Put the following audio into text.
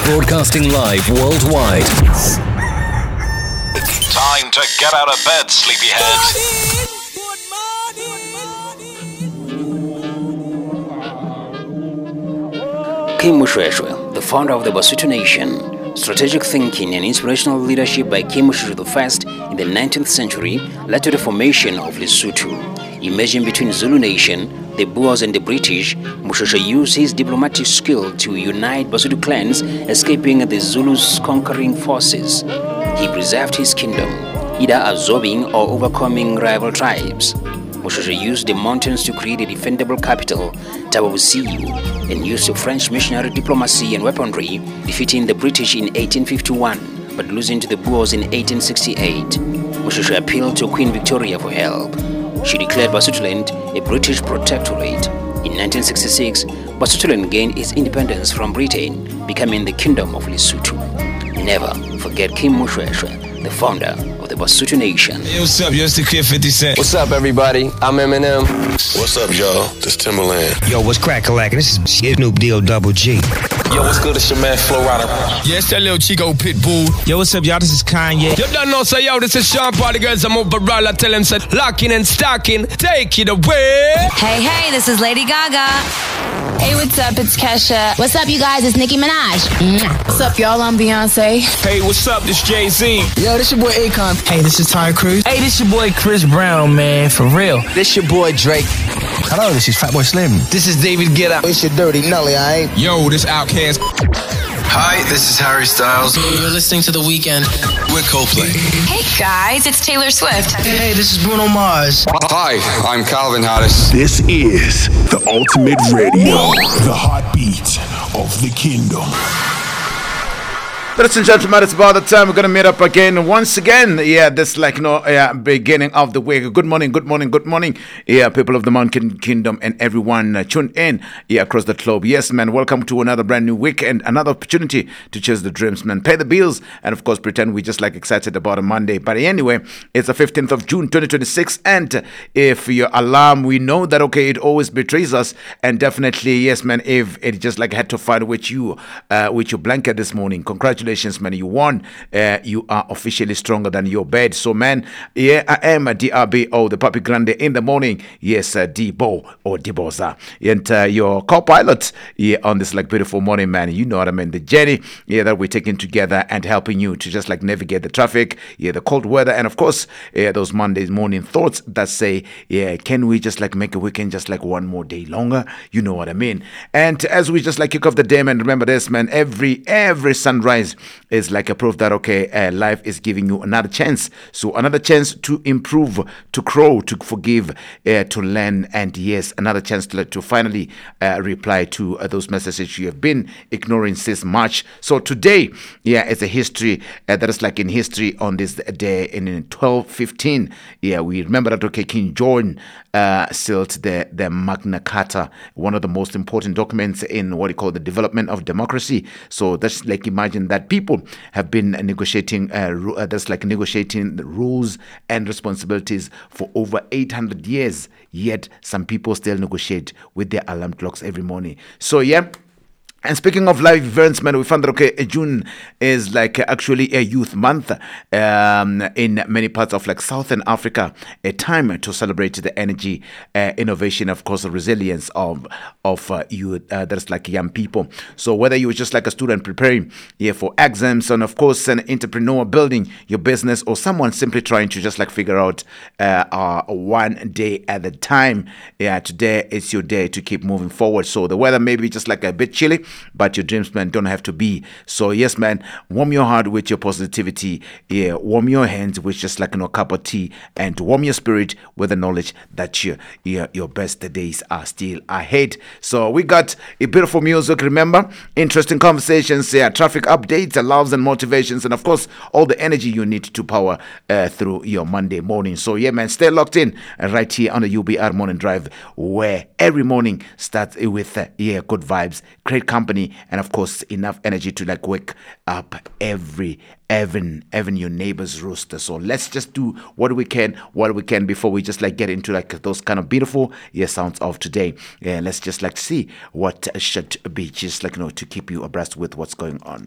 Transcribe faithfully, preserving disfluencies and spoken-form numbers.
Broadcasting live worldwide. Time to get out of bed, sleepyhead. Kim Mushweshwe, the founder of the Basutu Nation. Strategic thinking and inspirational leadership by Kim Mushweshwe the First in the nineteenth century led to the formation of Lesotho. Emerging between Zulu Nation, the Boers and the British, Mushweshwe used his diplomatic skill to unite Basutu clans, escaping the Zulus' conquering forces. He preserved his kingdom, either absorbing or overcoming rival tribes. Mushweshwe used the mountains to create a defendable capital, Tabavusiu, and used French missionary diplomacy and weaponry, defeating the British in eighteen fifty-one, but losing to the Boers in eighteen sixty-eight. Mushweshwe appealed to Queen Victoria for help. She declared Basutoland a British protectorate. In nineteen sixty-six, Basutoland gained its independence from Britain, becoming the Kingdom of Lesotho. Never forget Kim Mushweshwe, the founder of the Basutu Nation. Hey, what's up, yo? It's the Kid fifty Cent. What's up, everybody? I'm Eminem. What's up, y'all? This Timberland. Yo, what's crack-a-lack? This is Snoop Deal Double G. Yo, what's good? It's your man, Flo Rida. Yeah, it's that little Chico Pitbull. Yo, what's up, y'all? This is Kanye. You don't know, say, yo, this is Sean Party Girls. I'm overall. I tell him, say, locking and stocking. Take it away. Hey, hey, this is Lady Gaga. Hey, what's up? It's Kesha. What's up, you guys? It's Nicki Minaj. What's up, y'all? I'm Beyonce. Hey, what's up? This Jay-Z. Yo, this your boy Akon. Hey, this is Ty Cruz. Hey, this your boy Chris Brown, man. For real. This your boy Drake. Hello, this is Fatboy Slim. This is David Guetta. It's your Dirty Nelly, alright? Yo, this Outkast. Hi, this is Harry Styles. You're listening to The Weeknd. With Coldplay. Hey guys, it's Taylor Swift. Hey, this is Bruno Mars. Hi, I'm Calvin Harris. This is the Ultimate Radio, the heartbeat of the kingdom. Ladies and gentlemen, it's about the time we're going to meet up again once again. Yeah, this like you know, yeah, beginning of the week. Good morning, good morning, good morning. Yeah, people of the Mountain Kingdom and everyone uh, tuned in yeah, across the globe. Yes, man, welcome to another brand new week and another opportunity to chase the dreams, man. Pay the bills and, of course, pretend we're just like excited about a Monday. But anyway, it's the fifteenth of June, twenty twenty-six. And if your alarm, we know that, okay, it always betrays us. And definitely, yes, man, if it just like had to fight with you, uh, with your blanket this morning, congratulations. Man, you won. Uh, you are officially stronger than your bed. So, man, yeah, I am a D R B O, the Papi Grande in the morning. Yes, uh, D-Bo or D-Boza. And uh, your co-pilot yeah, on this like beautiful morning, man. You know what I mean? The journey yeah, that we're taking together and helping you to just like navigate the traffic, yeah, the cold weather, and of course, yeah, those Monday morning thoughts that say, yeah, can we just like make a weekend just like one more day longer? You know what I mean? And as we just like kick off the day, man, remember this, man, every every sunrise is like a proof that, okay, uh, life is giving you another chance. So another chance to improve, to grow, to forgive, uh, to learn, and yes, another chance to, to finally uh, reply to uh, those messages you have been ignoring since March. So today, yeah, it's a history uh, that is like in history on this day in twelve fifteen. Yeah, we remember that, okay, King John uh, sealed the, the Magna Carta, one of the most important documents in what you call the development of democracy. So that's like, imagine that people have been negotiating uh, uh, that's like negotiating the rules and responsibilities for over eight hundred years, yet some people still negotiate with their alarm clocks every morning. So yeah. And speaking of live events, man, we found that, okay, June is like actually a youth month um, in many parts of like Southern Africa, a time to celebrate the energy, uh, innovation, of course, the resilience of of uh, youth, uh, that's like young people. So whether you're just like a student preparing yeah, for exams, and of course, an entrepreneur building your business, or someone simply trying to just like figure out uh, uh, one day at a time, yeah, today is your day to keep moving forward. So the weather may be just like a bit chilly, but your dreams, man, don't have to be. So yes, man, warm your heart with your positivity. Yeah, warm your hands with just like you know, a cup of tea, and warm your spirit with the knowledge that your your, your best days are still ahead. So we got a beautiful music, remember, interesting conversations, yeah, traffic updates, loves and motivations, and of course all the energy you need to power uh, through your Monday morning. So yeah, man, stay locked in uh, right here on the U B R Morning Drive, where every morning starts with uh, yeah, good vibes, great company, and of course enough energy to like wake up every even even your neighbor's rooster. So let's just do what we can what we can before we just like get into like those kind of beautiful yeah sounds of today. Yeah, let's just like see what should be just like you know to keep you abreast with what's going on.